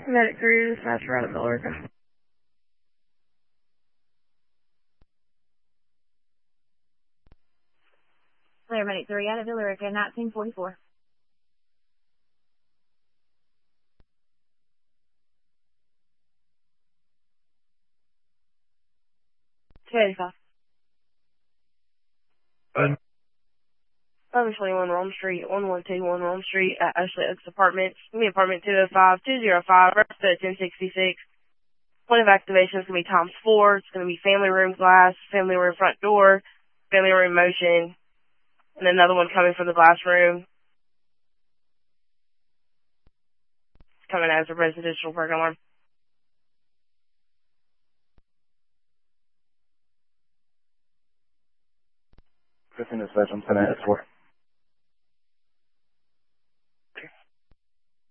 Medic 3, dispatcher out of Billerica. Clear, Medic 3 out of Billerica, 1944. Eleven 21 Rome Street, 1121 Rome Street, at Ashley Oaks Apartments. Give me apartment 205-205, registered at 1066. Point of activation is going to be times 4. It's going to be family room glass, family room front door, family room motion, and another one coming from the glass room. It's coming as a residential burglar alarm. Griffin dispatch, I'm 10 at 4.